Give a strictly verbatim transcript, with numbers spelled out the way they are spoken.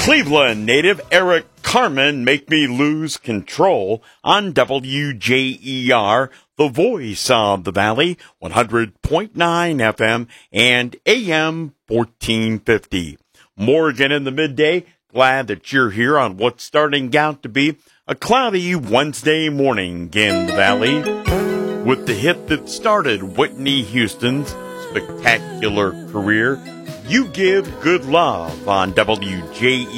Cleveland native Eric Carmen make me lose control on W J E R, the voice of the Valley, one hundred point nine F M and A M fourteen fifty. Morgan in the midday, glad that you're here on what's starting out to be a cloudy Wednesday morning in the Valley. With the hit that started Whitney Houston's spectacular career, You Give Good Love on W J E R.